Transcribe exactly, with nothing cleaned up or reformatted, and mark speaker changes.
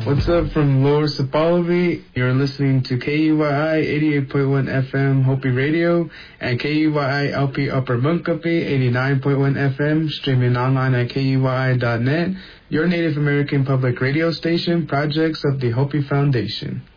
Speaker 1: What's up from Lower Sapolovi? You're listening to K U Y I eighty-eight point one F M Hopi Radio and K U Y I L P Upper Munkapi eighty-nine point one F M, streaming online at K U Y I dot net, your Native American public radio station, projects of the Hopi Foundation.